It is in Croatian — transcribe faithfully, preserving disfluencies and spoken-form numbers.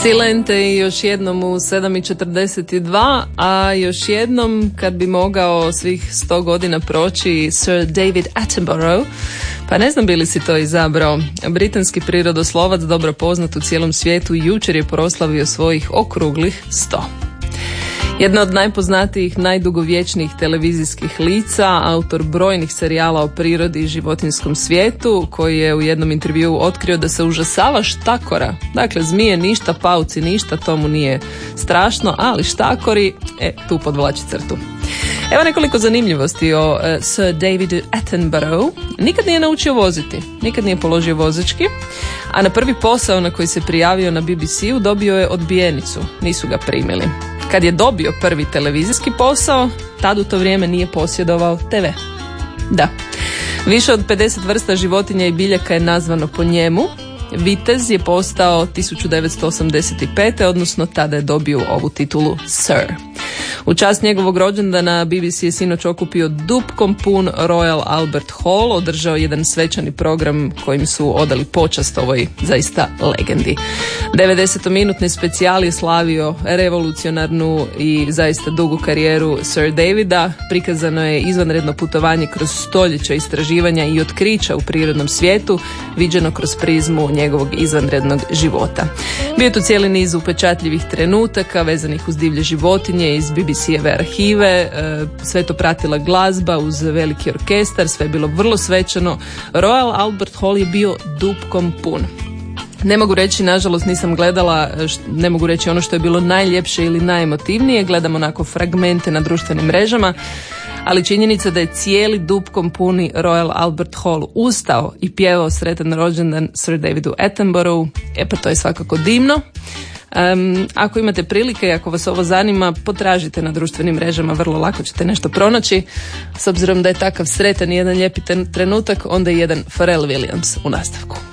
Silente i još jednom u sedam i četrdeset dva, a još jednom kad bi mogao svih sto godina proći Sir David Attenborough, pa ne znam bi li si to izabrao. Britanski prirodoslovac dobro poznat u cijelom svijetu jučer je proslavio svojih okruglih sto. Jedna od najpoznatijih, najdugovječnijih televizijskih lica, autor brojnih serijala o prirodi i životinjskom svijetu, koji je u jednom intervjuu otkrio da se užasava štakora. Dakle, zmije ništa, pauci ništa, tomu nije strašno, ali štakori, e, tu podvlači crtu. Evo nekoliko zanimljivosti o uh, Sir Davidu Attenborough. Nikad nije naučio voziti, nikad nije položio vozački, a na prvi posao na koji se prijavio na B B C-u dobio je odbijenicu, nisu ga primili. Kad je dobio prvi televizijski posao, tad u to vrijeme nije posjedovao te ve. Da, više od pedeset vrsta životinja i biljaka je nazvano po njemu. Vitez je postao tisuću devetsto osamdeset pete. odnosno tada je dobio ovu titulu Sir. U čast njegovog rođendana B B C je sinoć okupio dupkom pun Royal Albert Hall, održao jedan svečani program kojim su odali počast ovoj zaista legendi. devedesetminutni specijal je slavio revolucionarnu i zaista dugu karijeru Sir Davida. Prikazano je izvanredno putovanje kroz stoljeća istraživanja i otkrića u prirodnom svijetu, viđeno kroz prizmu njegovog izvanrednog života. Bio je tu cijeli niz upečatljivih trenutaka vezanih uz divlje životinje iz B B C-eve arhive, sve to pratila glazba uz veliki orkestar, sve je bilo vrlo svečano. Royal Albert Hall je bio dupkom pun. Ne mogu reći, nažalost nisam gledala, ne mogu reći ono što je bilo najljepše ili najemotivnije, gledam onako fragmente na društvenim mrežama, ali činjenica da je cijeli dupkom puni Royal Albert Hall ustao i pjevao sretan rođendan Sir Davidu Attenborough, e pa to je svakako divno. Um, ako imate prilike i ako vas ovo zanima, potražite na društvenim mrežama, vrlo lako ćete nešto pronaći. S obzirom da je takav sretan i jedan lijepi trenutak, onda je jedan Pharrell Williams u nastavku.